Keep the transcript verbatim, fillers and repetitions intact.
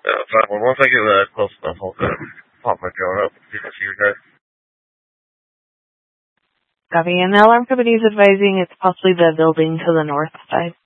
Uh, fine. Well, once I get uh, close enough, I'll uh, pop my drone up and see if I see your guys. Copy. And the alarm company is advising it's possibly the building to the north side.